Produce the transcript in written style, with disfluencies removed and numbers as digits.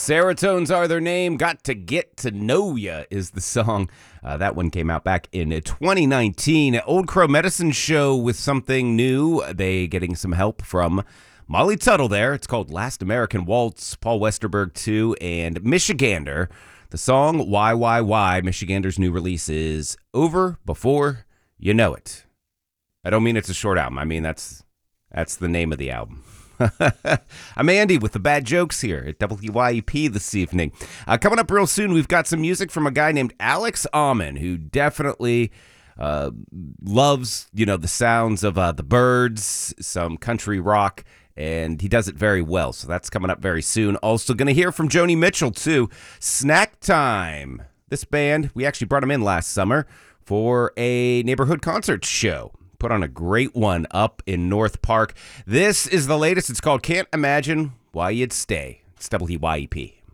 Seratones are their name. Got to Get to Know Ya is the song. That one came out back in 2019. Old Crow Medicine Show with something new. They getting some help from Molly Tuttle there. It's called Last American Waltz. Paul Westerberg too, and Michigander. The song Why. Michigander's new release is Over Before You Know It. I don't mean it's a short album. I mean that's the name of the album. I'm Andy with the bad jokes here at WYEP this evening. Coming up real soon, we've got some music from a guy named Alex Alman, who definitely loves, the sounds of the Byrds, some country rock, and he does it very well. So that's coming up very soon. Also going to hear from Joni Mitchell, too. Snack Time. This band, we actually brought him in last summer for a neighborhood concert show. Put on a great one up in North Park. This is the latest. It's called Can't Imagine Why You'd Stay. It's WYEP.